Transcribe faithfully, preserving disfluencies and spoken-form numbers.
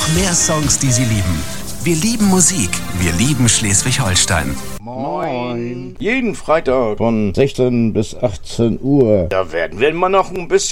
mehr Songs, die Sie lieben. Wir lieben Musik. Wir lieben Schleswig-Holstein. Moin. Jeden Freitag von sechzehn bis achtzehn Uhr. Da werden wir immer noch ein bisschen